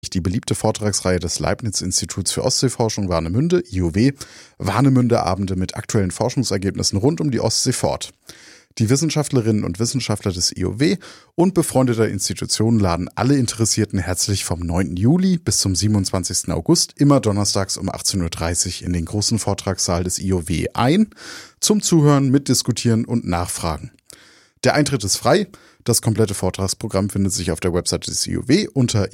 Die beliebte Vortragsreihe des Leibniz-Instituts für Ostseeforschung Warnemünde, IOW, Warnemünde-Abende mit aktuellen Forschungsergebnissen rund um die Ostsee fort. Die Wissenschaftlerinnen und Wissenschaftler des IOW und befreundeter Institutionen laden alle Interessierten herzlich vom 9. Juli bis zum 27. August immer donnerstags um 18.30 Uhr in den großen Vortragssaal des IOW ein, zum Zuhören, Mitdiskutieren und Nachfragen. Der Eintritt ist frei. Das komplette Vortragsprogramm findet sich auf der Website des IOW unter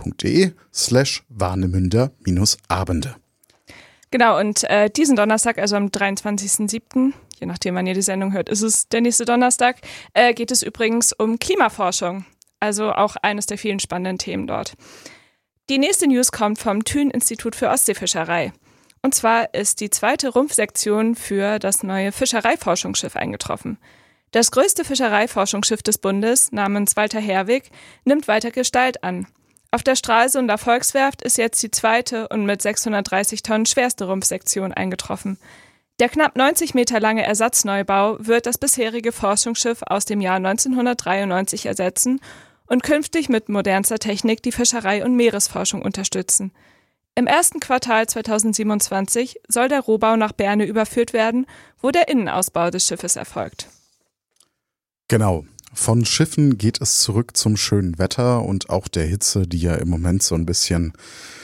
iow.de/Warnemünder-Abende. Genau, und diesen Donnerstag, also am 23.07., je nachdem, wann ihr die Sendung hört, ist es der nächste Donnerstag, geht es übrigens um Klimaforschung. Also auch eines der vielen spannenden Themen dort. Die nächste News kommt vom Thün-Institut für Ostseefischerei. Und zwar ist die zweite Rumpfsektion für das neue Fischereiforschungsschiff eingetroffen. Das größte Fischereiforschungsschiff des Bundes, namens Walter Herwig, nimmt weiter Gestalt an. Auf der Stralsunder Volkswerft ist jetzt die zweite und mit 630 Tonnen schwerste Rumpfsektion eingetroffen. Der knapp 90 Meter lange Ersatzneubau wird das bisherige Forschungsschiff aus dem Jahr 1993 ersetzen und künftig mit modernster Technik die Fischerei- und Meeresforschung unterstützen. Im ersten Quartal 2027 soll der Rohbau nach Berne überführt werden, wo der Innenausbau des Schiffes erfolgt. Genau. Von Schiffen geht es zurück zum schönen Wetter und auch der Hitze, die ja im Moment so ein bisschen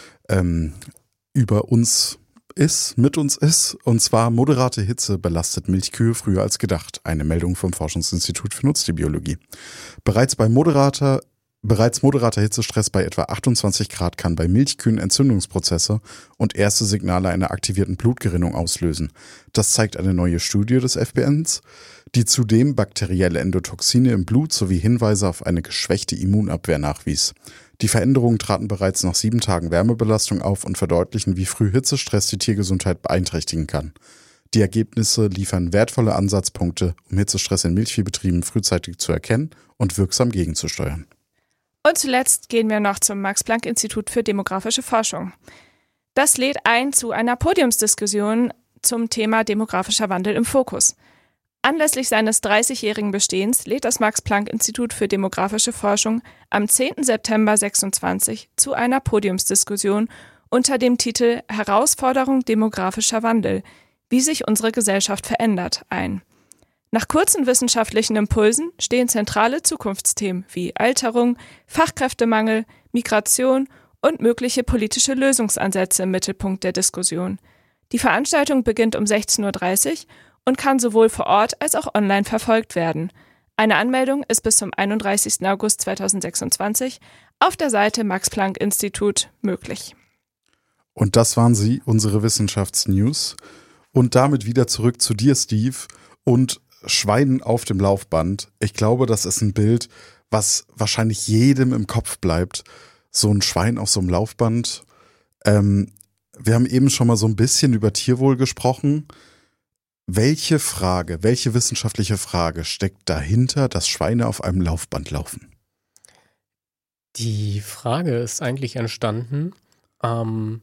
über uns ist, mit uns ist. Und zwar moderate Hitze belastet Milchkühe früher als gedacht. Eine Meldung vom Forschungsinstitut für Nutztierbiologie. Bereits moderater Hitzestress bei etwa 28 Grad kann bei Milchkühen Entzündungsprozesse und erste Signale einer aktivierten Blutgerinnung auslösen. Das zeigt eine neue Studie des FBNs, die zudem bakterielle Endotoxine im Blut sowie Hinweise auf eine geschwächte Immunabwehr nachwies. Die Veränderungen traten bereits nach 7 Tagen Wärmebelastung auf und verdeutlichen, wie früh Hitzestress die Tiergesundheit beeinträchtigen kann. Die Ergebnisse liefern wertvolle Ansatzpunkte, um Hitzestress in Milchviehbetrieben frühzeitig zu erkennen und wirksam gegenzusteuern. Und zuletzt gehen wir noch zum Max-Planck-Institut für demografische Forschung. Das lädt ein zu einer Podiumsdiskussion zum Thema demografischer Wandel im Fokus. Anlässlich seines 30-jährigen Bestehens lädt das Max-Planck-Institut für demografische Forschung am 10. September 2026 zu einer Podiumsdiskussion unter dem Titel Herausforderung demografischer Wandel – wie sich unsere Gesellschaft verändert ein. Nach kurzen wissenschaftlichen Impulsen stehen zentrale Zukunftsthemen wie Alterung, Fachkräftemangel, Migration und mögliche politische Lösungsansätze im Mittelpunkt der Diskussion. Die Veranstaltung beginnt um 16.30 Uhr und kann sowohl vor Ort als auch online verfolgt werden. Eine Anmeldung ist bis zum 31. August 2026 auf der Seite Max-Planck-Institut möglich. Und das waren sie, unsere Wissenschaftsnews. Und damit wieder zurück zu dir, Steve, und Schweinen auf dem Laufband. Ich glaube, das ist ein Bild, was wahrscheinlich jedem im Kopf bleibt. So ein Schwein auf so einem Laufband. Wir haben eben schon mal so ein bisschen über Tierwohl gesprochen. Welche wissenschaftliche Frage steckt dahinter, dass Schweine auf einem Laufband laufen? Die Frage ist eigentlich entstanden, weil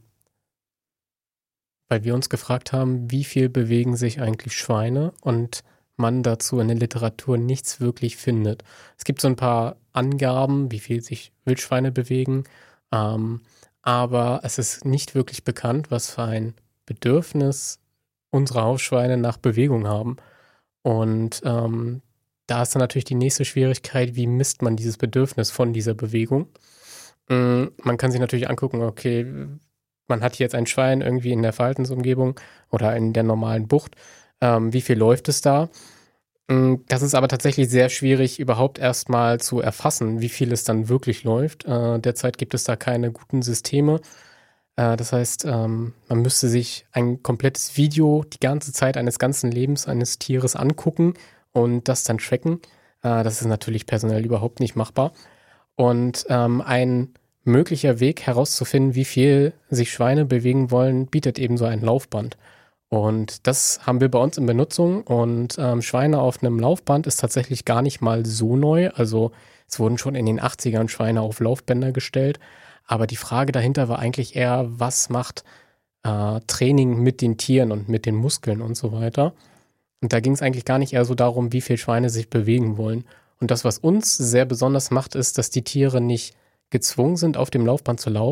wir uns gefragt haben, wie viel bewegen sich eigentlich Schweine, und man dazu in der Literatur nichts wirklich findet. Es gibt so ein paar Angaben, wie viel sich Wildschweine bewegen, aber es ist nicht wirklich bekannt, was für ein Bedürfnis unsere Hausschweine nach Bewegung haben. Und da ist dann natürlich die nächste Schwierigkeit, wie misst man dieses Bedürfnis von dieser Bewegung? Man kann sich natürlich angucken, okay, man hat jetzt ein Schwein irgendwie in der Verhaltensumgebung oder in der normalen Bucht. Wie viel läuft es da? Das ist aber tatsächlich sehr schwierig, überhaupt erstmal zu erfassen, wie viel es dann wirklich läuft. Derzeit gibt es da keine guten Systeme. Das heißt, man müsste sich ein komplettes Video die ganze Zeit eines ganzen Lebens eines Tieres angucken und das dann tracken. Das ist natürlich personell überhaupt nicht machbar. Und ein möglicher Weg herauszufinden, wie viel sich Schweine bewegen wollen, bietet eben so ein Laufband. Und das haben wir bei uns in Benutzung. Und Schweine auf einem Laufband ist tatsächlich gar nicht mal so neu. Also es wurden schon in den 80ern Schweine auf Laufbänder gestellt. Aber die Frage dahinter war eigentlich eher, was macht Training mit den Tieren und mit den Muskeln und so weiter. Und da ging es eigentlich gar nicht eher so darum, wie viel Schweine sich bewegen wollen. Und das, was uns sehr besonders macht, ist, dass die Tiere nicht gezwungen sind, auf dem Laufband zu laufen,